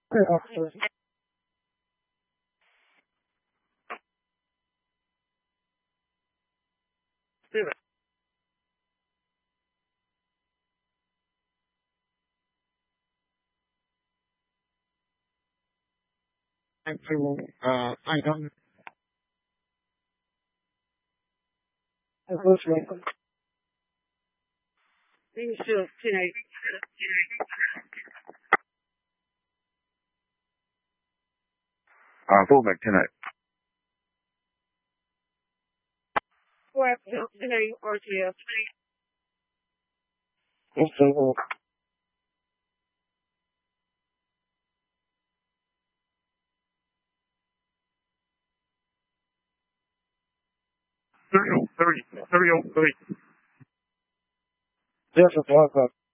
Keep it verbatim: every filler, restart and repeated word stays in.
Good officer. Steven. I'm to, uh, I don't. I was welcome. Being still tonight. Uh, fullback tonight. Four tonight, R T F. Yes, I will. thirty, thirty, thirty, thirty. Yes, it's welcome.